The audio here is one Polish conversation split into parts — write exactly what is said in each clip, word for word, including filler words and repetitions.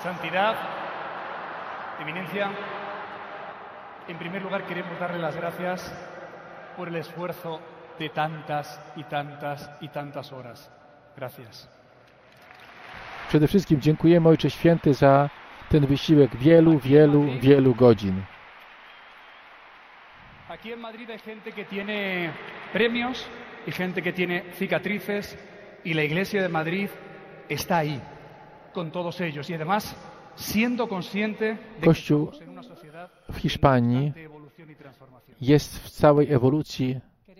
Santidad, Eminencia, en primer lugar queremos darle las gracias por el esfuerzo de tantas y tantas y tantas horas. Gracias. Przede wszystkim dziękujemy, Ojcze Święty, za ten wysiłek wielu, wielu, wielu godzin. Aquí en Madrid hay gente que tiene premios y gente que tiene cicatrices y la Iglesia de Madrid está ahí con todos ellos y además siendo consciente de Kościół w Hiszpanii jest w całej ewolucji.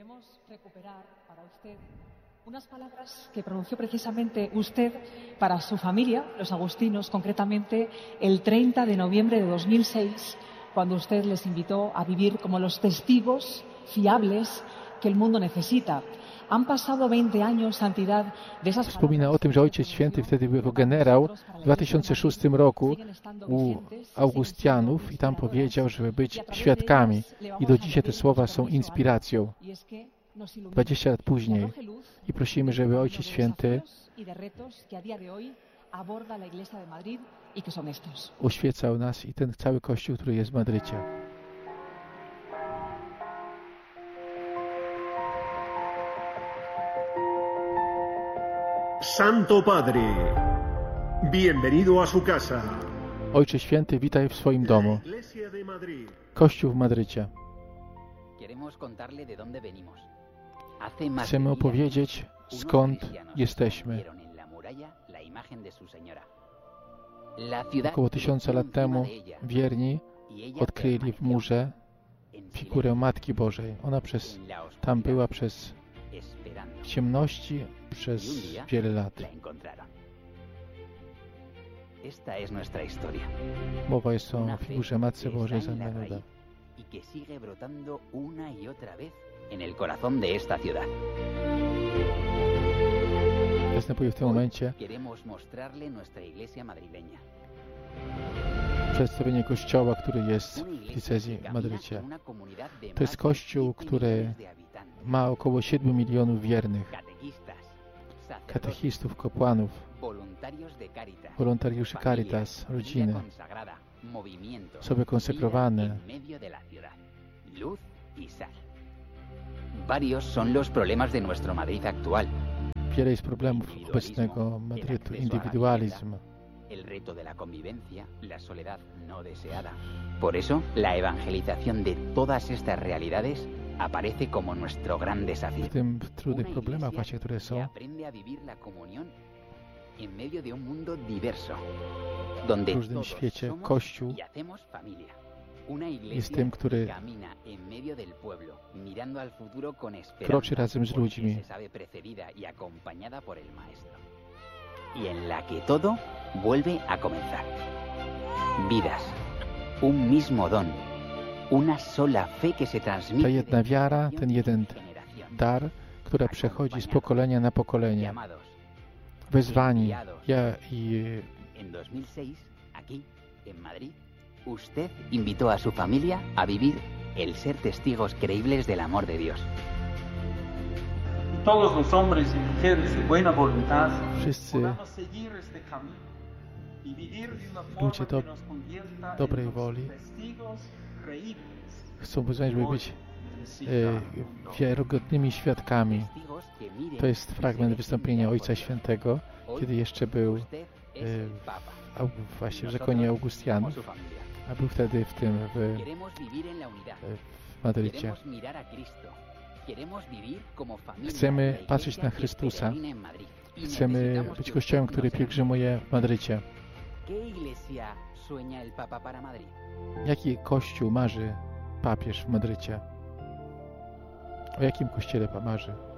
Unas palabras que pronunció precisamente usted para su familia, los agustinos, concretamente el treinta de noviembre de dos mil seis, cuando usted les invitó a vivir como los testigos fiables que el mundo necesita. Han pasado veinte años, santidad, de esas palabras. Wspomina o tym, że Ojciec Święty wtedy był jako generał w dwa tysiące szóstym roku u Augustianów i tam powiedział, żeby być świadkami. I do dzisiaj te słowa są inspiracją. dwadzieścia lat później. I prosimy, żeby Ojciec Święty oświecał nas i ten cały Kościół, który jest w Madrycie. Santo Padre, bienvenido a su casa. Ojcze Święty, witaj w swoim domu. Kościół w Madrycie. Chcemy opowiedzieć, skąd jesteśmy. Około tysiąca lat temu wierni odkryli w murze figurę Matki Bożej. Ona przez, tam była przez ciemności przez wiele lat. Mowa jest o figurze Matce Bożej z Anmeluda. En el corazón de esta ciudad. Następuje w tym momencie przedstawienie kościoła, który jest w diecezji w Madrycie. To jest kościół, który ma około siedmiu milionów wiernych, katechistów, kapłanów, wolontariuszy Caritas, rodziny, osoby konsekrowane. Varios son los problemas de nuestro Madrid actual. Wiele jest problemów obecnego Madrytu. Indywidualizm, el reto de la convivencia, la soledad no deseada. Por eso, la evangelización de todas estas realidades aparece como nuestro gran desafío. W tym trudnych problemach właśnie, które są, aprende a vivir la comunión en medio de un mundo diverso, donde w różnym świecie Kościół jest tym, który kroczy razem z ludźmi. Y en la que todo vuelve a comenzar. Vidas, un mismo don, una sola fe que se transmite. Ta jedna wiara, ten jeden dar, która przechodzi z pokolenia na pokolenie. Wezwani. Ja i En dos mil seis, aquí, en Madrid, usted invitó a su familia a vivir el ser testigos creíbles del amor de Dios. Todos los hombres y mujeres de buena voluntad wszyscy podamos seguir este camino y vivir de una forma ludzie do, que nos convierta dobrej en los woli testigos creíbles. chcą żeby być e, wiarygodnymi świadkami. To jest fragment wystąpienia Ojca Świętego, kiedy jeszcze był e, w, właśnie w zakonie Augustianów, a był wtedy w tym w, w Madrycie. Chcemy patrzeć na Chrystusa. Chcemy być Kościołem, który pielgrzymuje w Madrycie. Jaki Kościół marzy papież w Madrycie? O jakim Kościele marzy?